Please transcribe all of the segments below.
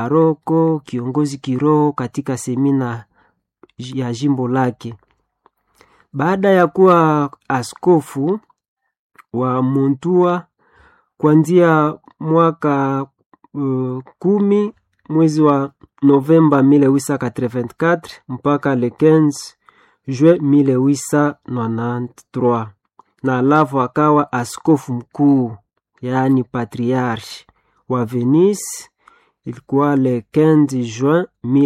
paroko, kiongozi kiroho katika semina ya jimbo lake. Baada ya kuwa askofu wa Montua kuanzia mwaka 10 mwezi wa Novemba 1884 mpaka le 15 juin 1893, na alafu akawa askofu mkuu yaani patriarche wa Venice. Ilikuwa le 15 juin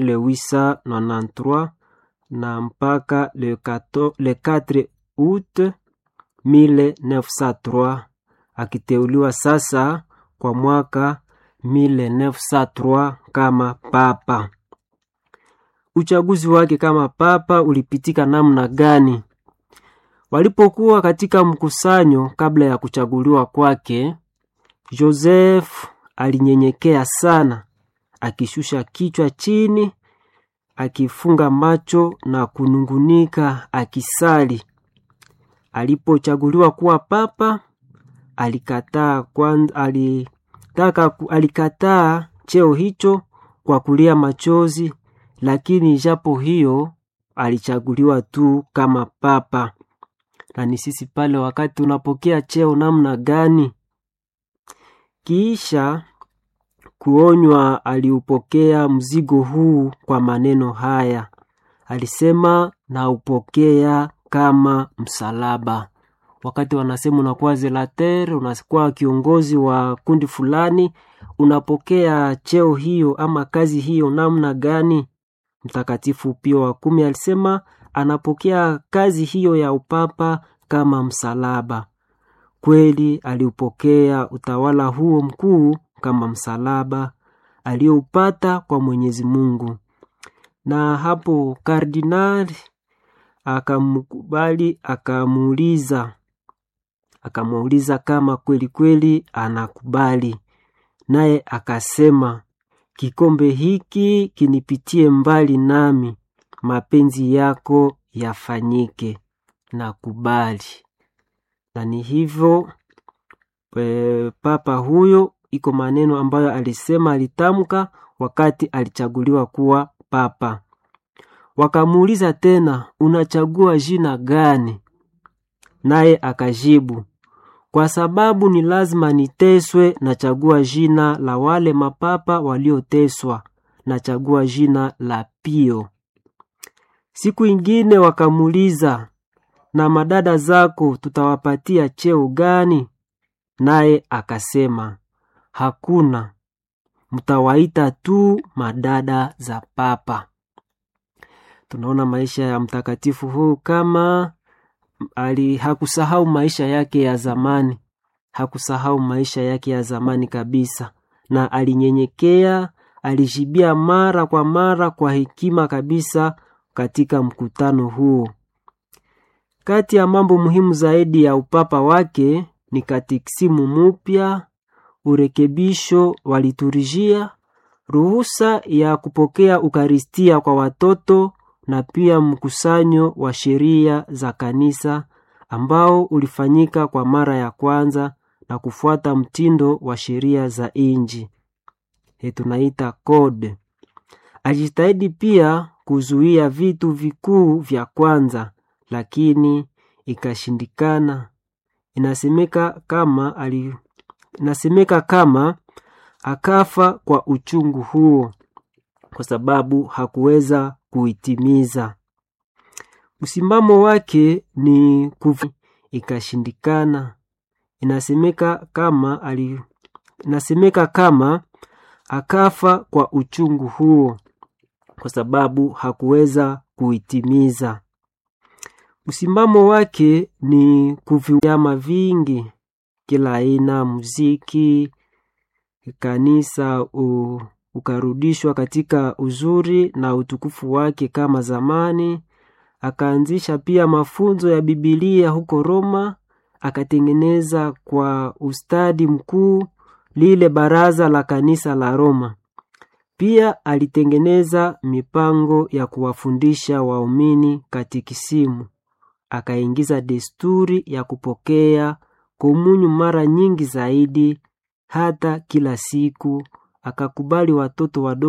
1893 na mpaka le 4 août 1903, akiteuliwa sasa kwa mwaka 1903 kama papa. Uchaguzi wake kama papa ulipitika namna gani? Walipokuwa katika mkusanyo kabla ya kuchaguliwa kwake, Joseph alinyenyekea sana, akishusha kichwa chini, akifunga macho na kunungunika akisali. Alipochaguliwa kuwa papa, alikataa cheo hicho kwa kulia machozi, lakini japo hiyo alichaguliwa tu kama papa. Na ni sisi pale wakati unapokea cheo namna gani? Kisha kuonywa, aliupokea mzigo huu kwa maneno haya. Alisema, na upokea kama msalaba. Wakati wanasema unakuwa zelater, unakuwa kiongozi wa kundi fulani, unapokea cheo hiyo ama kazi hiyo namna gani? Mtakatifu Pio wa 10 alisema anapokea kazi hiyo ya upapa kama msalaba. Kweli aliupokea utawala huo mkuu kama msalaba alioupata kwa Mwenyezi Mungu. Na hapo kardinali akamkubali, akamuuliza kama kweli kweli anakubali. Naye akasema, kikombe hiki kinipitie mbali nami, mapenzi yako yafanyike, nakubali. Na ni hivyo papa huyo, iko maneno ambayo alisema, alitamka wakati alichaguliwa kuwa papa. Wakamuuliza tena, unachagua jina gani? Naye akajibu, kwa sababu ni lazima niteswe, nachagua jina la wale mapapa walioteswa, nachagua jina la Pio. Siku ingine wakamuuliza, na madada zako tutawapatia cheo gani? Naye akasema, hakuna, mtawaita tu madada za papa. Tunaona maisha ya mtakatifu huu kama hakusahau maisha yake ya zamani. Hakusahau maisha yake ya zamani kabisa. Na alinyenyekea, alijibia mara kwa mara kwa hekima kabisa katika mkutano huo. Kati ya mambo muhimu zaidi ya upapa wake ni katekisimu mpya, urekebisho wa liturujia, ruhusa ya kupokea ukaristia kwa watoto, na pia mkusanyo wa sheria za kanisa ambao ulifanyika kwa mara ya kwanza na kufuata mtindo wa sheria za inji. Tunaita code. Ajitahidi pia kuzuia vitu vikuu vya kwanza, lakini ikashindikana. Inasemeka kama akafa kwa uchungu huo kwa sababu hakuweza kuitimiza. Msimamo wake ni ikashindikana. Inasemeka kama akafa kwa uchungu huo kwa sababu hakuweza kuitimiza. Msimamo wake ni kuvyama vingi, kila aina muziki, kanisa ukarudishwa katika uzuri na utukufu wake kama zamani. Akaanzisha pia mafunzo ya Biblia huko Roma, akatengeneza kwa ustadi mkuu lile baraza la kanisa la Roma. Pia alitengeneza mipango ya kuwafundisha waumini katekisimu. Akaingiza desturi ya kupokea komunyu mara nyingi zaidi, hata kila siku. Akakubali watoto wadogo